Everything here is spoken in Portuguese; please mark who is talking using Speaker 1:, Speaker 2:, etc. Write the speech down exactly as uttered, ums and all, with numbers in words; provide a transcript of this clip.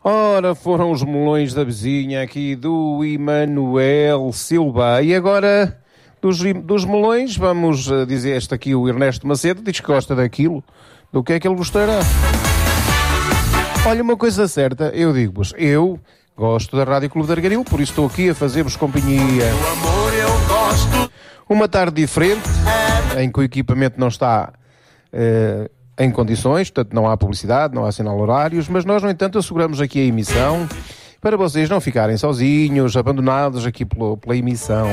Speaker 1: Ora, foram os melões da vizinha aqui do Emanuel Silva. E agora, dos, dos melões, vamos dizer este aqui, o Ernesto Macedo, diz que gosta daquilo. Do que é que ele gostará? Olha, uma coisa certa, eu digo-vos, eu gosto da Rádio Clube de Argaril, por isso estou aqui a fazer-vos companhia. Uma tarde diferente, em que o equipamento não está eh, em condições, portanto não há publicidade, não há sinal horários, mas nós, no entanto, asseguramos aqui a emissão para vocês não ficarem sozinhos, abandonados aqui pela, pela emissão.